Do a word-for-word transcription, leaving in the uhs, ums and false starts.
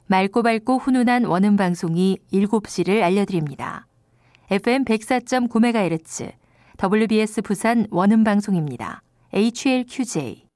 맑고 밝고 훈훈한 원음 방송이 일곱 시를 알려드립니다. 에프엠 백사 점 구 메가헤르츠 더블유비에스 부산 원음 방송입니다. 에이치엘큐제이